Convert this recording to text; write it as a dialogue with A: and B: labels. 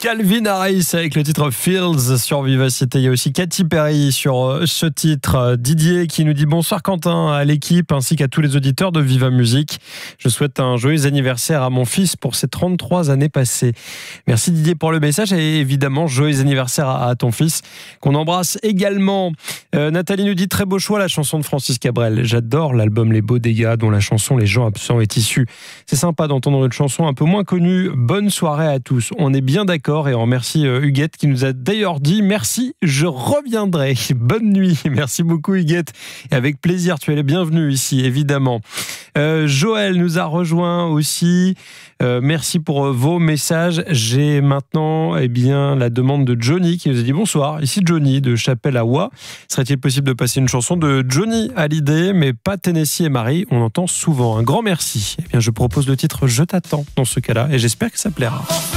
A: Calvin Harris avec le titre Fields sur Vivacité. Il y a aussi Katy Perry sur ce titre. Didier qui nous dit bonsoir Quentin, à l'équipe ainsi qu'à tous les auditeurs de Viva Musique. Je souhaite un joyeux anniversaire à mon fils pour ses 33 années passées. Merci Didier pour le message et évidemment joyeux anniversaire à ton fils qu'on embrasse également. Nathalie nous dit très beau choix la chanson de Francis Cabrel. J'adore l'album Les Beaux Dégâts dont la chanson Les gens absents est issue. C'est sympa d'entendre une chanson un peu moins connue. Bonne soirée à tous. On est bien d'accord. Et on remercie Huguette qui nous a d'ailleurs dit merci, je reviendrai. Bonne nuit. Merci beaucoup Huguette. Et avec plaisir, tu es la bienvenue ici, évidemment. Joël nous a rejoint aussi. Merci pour vos messages. J'ai maintenant la demande de Johnny qui nous a dit bonsoir. Ici Johnny de Chapelle-à-Ouai. Serait-il possible de passer une chanson de Johnny Hallyday, mais pas Tennessee et Marie? On entend souvent. Un grand merci. Eh bien, je propose le titre Je t'attends dans ce cas-là et j'espère que ça plaira.